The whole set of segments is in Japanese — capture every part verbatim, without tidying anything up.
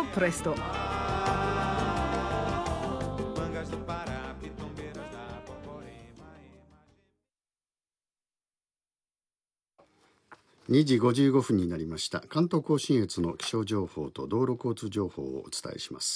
presto. にじごじゅうごふんになりました。関東甲信越の気象情報と道路交通情報をお伝えします。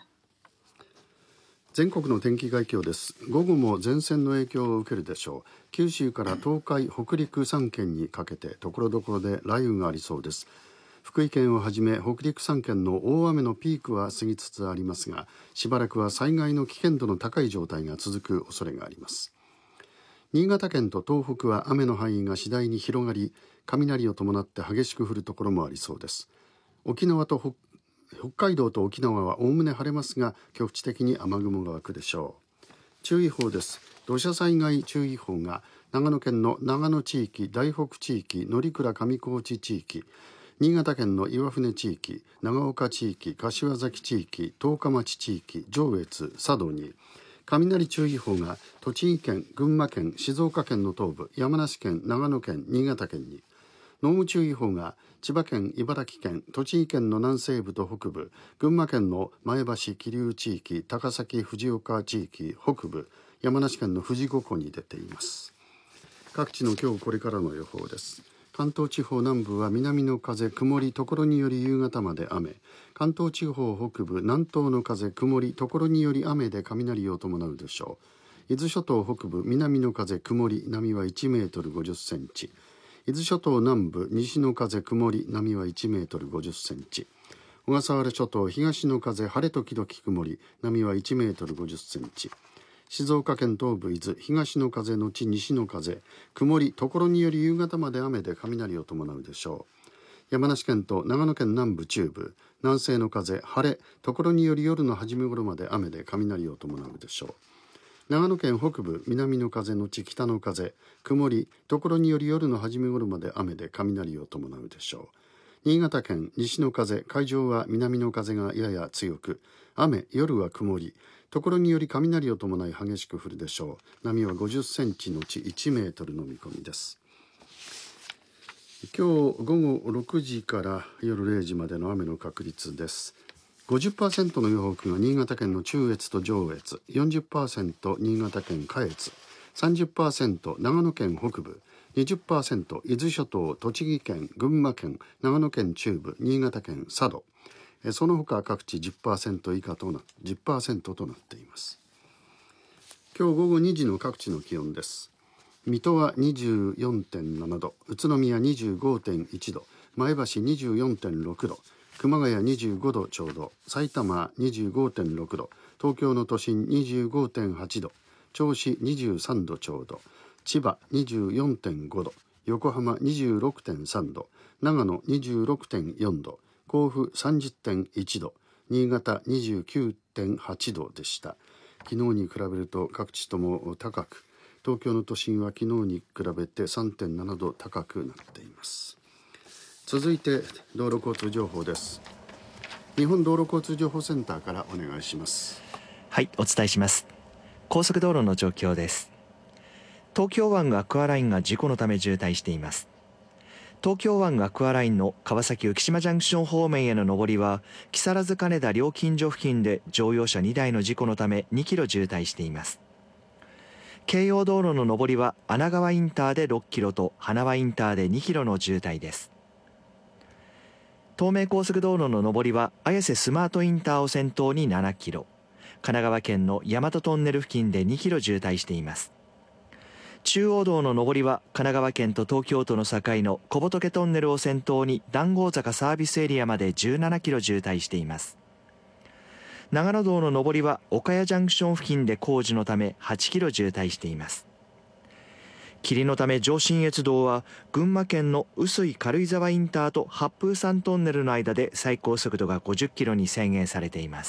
全国の天気概況です。午後も前線の影響を受けるでしょう。九州から東海、北陸さん県にかけてところどころで雷雨がありそうです。福井県をはじめ北陸さん県の大雨のピークは過ぎつつありますが、しばらくは災害の危険度の高い状態が続く恐れがあります。新潟県と東北は雨の範囲が次第に広がり、雷を伴って激しく降るところもありそうです。沖縄と 北, 北海道と沖縄はおおむね晴れますが、局地的に雨雲が湧くでしょう。注意報です。土砂災害注意報が長野県の長野地域、大北地域、乗鞍上高地地域、新潟県の岩船地域、長岡地域、柏崎地域、十日町地域、上越、佐渡に、雷注意報が栃木県、群馬県、静岡県の東部、山梨県、長野県、新潟県に、濃霧注意報が千葉県、茨城県、栃木県の南西部と北部、群馬県の前橋、桐生地域、高崎、藤岡地域、北部、山梨県の富士五湖に出ています。各地の今日これからの予報です。関東地方南部は南の風、曇り、ところにより夕方まで雨。関東地方北部、南東の風、曇り、ところにより雨で雷を伴うでしょう。伊豆諸島北部、南の風、曇り、波はいちメートルごじゅっセンチ。伊豆諸島南部、西の風、曇り、波はいちメートルごじゅっセンチ。小笠原諸島東の風、晴れ時々曇り、波はいちメートルごじゅっセンチ。静岡県東部伊豆、東の風のち西の風、曇り、ところにより夕方まで雨で雷を伴うでしょう。山梨県と長野県南部中部、南西の風、晴れ、ところにより夜の初め頃まで雨で雷を伴うでしょう。長野県北部、南の風のち北の風、曇り、ところにより夜の初め頃まで雨で雷を伴うでしょう。新潟県西の風、海上は南の風がやや強く、雨、夜は曇り、ところにより雷を伴い激しく降るでしょう。波はごじゅっセンチのちいちメートルの見込みです。今日午後ろくじから夜れいじまでの雨の確率です。ごじゅっパーセント の予報が新潟県の中越と上越、よんじゅっパーセント 新潟県下越、さんじゅっパーセント 長野県北部、にじゅっパーセント 伊豆諸島、栃木県、群馬県、長野県中部、新潟県佐渡、その他各地 じゅっパーセント 以下とな じゅっパーセント となっています。今日午後にじの各地の気温です。水戸は にじゅうよんてんななど、宇都宮 にじゅうごてんいちど、前橋 にじゅうよんてんろくど、熊谷にじゅうごどちょうど、埼玉 にじゅうごてんろくど、東京の都心 にじゅうごてんはちど、銚子にじゅうさんどちょうど、千葉 にじゅうよんてんごど、横浜 にじゅうろくてんさんど、長野 にじゅうろくてんよんど、甲府 さんじゅってんいちど、新潟 にじゅうきゅうてんはちどでした。昨日に比べると各地とも高く、東京の都心は昨日に比べて さんてんななど高くなっています。続いて道路交通情報です。日本道路交通情報センターからお願いします。 はい、お伝えします。高速道路の状況です。東京湾アクアラインが事故のため渋滞しています。東京湾アクアラインの川崎浮島ジャンクション方面への上りは、木更津金田料金所付近で乗用車にだいの事故のためにキロ渋滞しています。京葉道路の上りは穴川インターでろっキロと花輪インターでにキロの渋滞です。東名高速道路の上りは綾瀬スマートインターを先頭にななキロ、神奈川県の大和トンネル付近でにキロ渋滞しています。中央道の上りは神奈川県と東京都の境の小仏トンネルを先頭に談合坂サービスエリアまでじゅうななキロ渋滞しています。長野道の上りは岡谷ジャンクション付近で工事のためはちキロ渋滞しています。霧のため上信越道は群馬県の臼井軽井沢インターと八風山トンネルの間で最高速度がごじゅっキロに制限されています。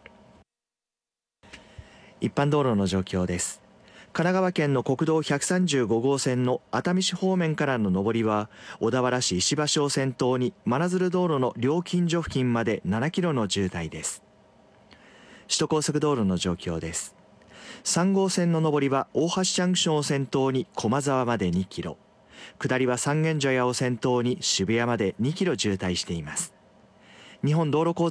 一般道路の状況です。神奈川県の国道ひゃくさんじゅうごごうせんの熱海市方面からの上りは小田原市石橋を先頭に真鶴道路の料金所付近までななキロの渋滞です。首都高速道路の状況です。さんごうせんの上りは大橋ジャンクションを先頭に駒沢までにキロ、下りは三軒茶屋を先頭に渋谷までにキロ渋滞しています。日本道路交通